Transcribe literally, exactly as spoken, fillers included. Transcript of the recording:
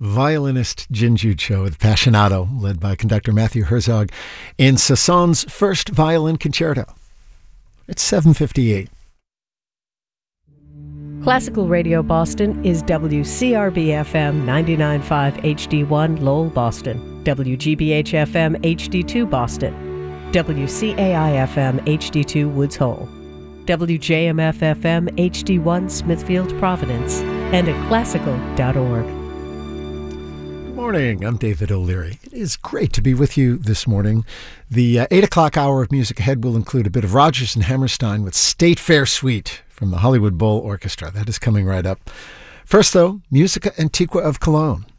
violinist Jinju Cho with Passionato, led by conductor Matthew Herzog in Sasson's first violin concerto. It's seven fifty-eight. Classical Radio Boston is W C R B F M ninety-nine point five H D one Lowell, Boston, W G B H F M H D two Boston, W C A I F M H D two Woods Hole, W J M F F M H D one Smithfield, Providence, and at classical dot org. Good morning. I'm David O'Leary. It is great to be with you this morning. The uh, eight o'clock hour of music ahead will include a bit of Rodgers and Hammerstein with State Fair Suite from the Hollywood Bowl Orchestra. That is coming right up. First, though, Musica Antiqua of Cologne.